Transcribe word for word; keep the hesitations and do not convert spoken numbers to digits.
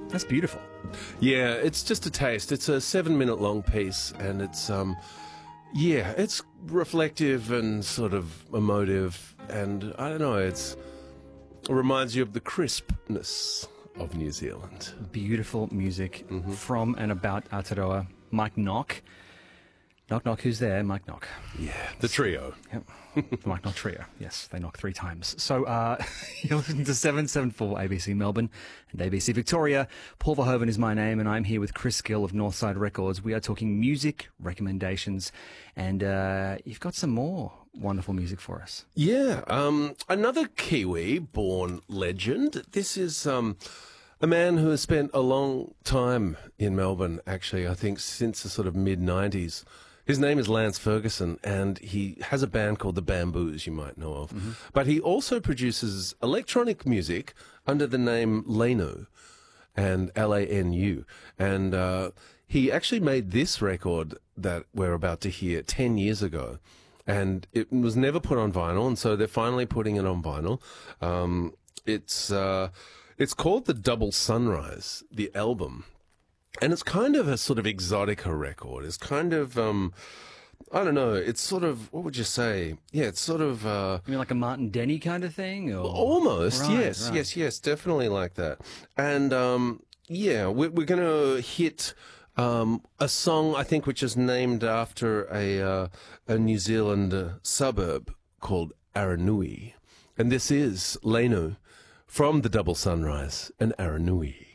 That's beautiful. Yeah, it's just a taste. It's a seven-minute long piece, and it's um, yeah, it's reflective and sort of emotive, and I don't know, it's it reminds you of the crispness of New Zealand. Beautiful music Mm-hmm. from and about Aotearoa. Mike Knock. Knock, knock, who's there? Mike Knock. Yeah, the trio. Yep. The Mike Knock Trio. Yes, they knock three times. So uh, you're listening to seven seven four A B C Melbourne and A B C Victoria. Paul Verhoeven is my name, and I'm here with Chris Gill of Northside Records. We are talking music recommendations, and uh, you've got some more wonderful music for us. Yeah, um, another Kiwi-born legend. This is um, a man who has spent a long time in Melbourne, actually, I think since the sort of mid nineties. His name is Lance Ferguson, and he has a band called the Bamboos, you might know of. Mm-hmm. But he also produces electronic music under the name Lanu, and L A N U. And uh, he actually made this record that we're about to hear ten years ago. And it was never put on vinyl, and so they're finally putting it on vinyl. Um, it's uh, it's called The Double Sunrise, the album. And it's kind of a sort of exotica record. It's kind of, um, I don't know, it's sort of, what would you say? Yeah, it's sort of... Uh, You mean like a Martin Denny kind of thing? Or? Almost, Right, yes, right. yes, yes, definitely like that. And, um, yeah, we're, we're going to hit... Um, a song, I think, which is named after a uh, a New Zealand uh, suburb called Aranui. And this is Lanu from The Double Sunrise and Aranui.